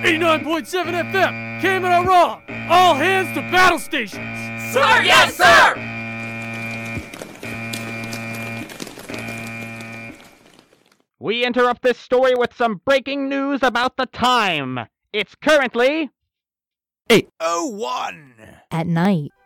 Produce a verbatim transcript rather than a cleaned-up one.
eighty-nine point seven F M, Kamina Raw. All hands to battle stations. Sir, yes, sir! We interrupt this story with some breaking news about the time. It's currently eight oh one at night.